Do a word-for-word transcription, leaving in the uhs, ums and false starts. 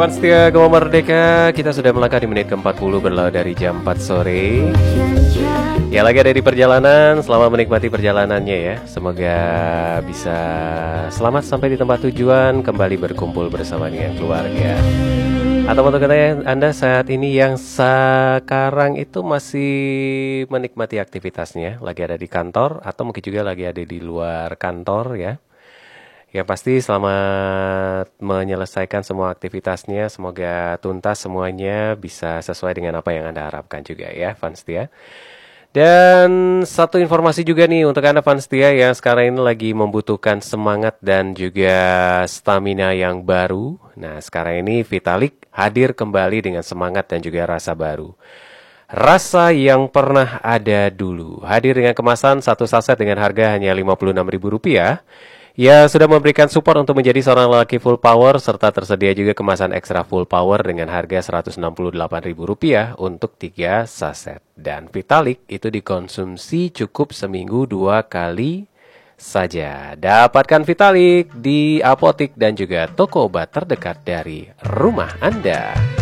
Teman setia Gema Merdeka, kita sudah melangkah di menit ke empat puluh berlalu dari jam empat sore. Ya, lagi ada di perjalanan, selamat menikmati perjalanannya ya. Semoga bisa selamat sampai di tempat tujuan, kembali berkumpul bersama dengan keluarga. Atau untuk Anda saat ini yang sekarang itu masih menikmati aktivitasnya, lagi ada di kantor atau mungkin juga lagi ada di luar kantor ya. Yang pasti selamat menyelesaikan semua aktivitasnya, semoga tuntas semuanya, bisa sesuai dengan apa yang Anda harapkan juga ya, fans setia. Dan satu informasi juga nih untuk Anda fans setia yang sekarang ini lagi membutuhkan semangat dan juga stamina yang baru. Nah, sekarang ini Vitalik hadir kembali dengan semangat dan juga rasa baru. Rasa yang pernah ada dulu. Hadir dengan kemasan satu saset dengan harga hanya lima puluh enam ribu rupiah. Ya, sudah memberikan support untuk menjadi seorang lelaki full power, serta tersedia juga kemasan ekstra full power dengan harga seratus enam puluh delapan ribu rupiah untuk tiga saset. Dan Vitalik itu dikonsumsi cukup seminggu dua kali saja. Dapatkan Vitalik di apotik dan juga toko obat terdekat dari rumah Anda.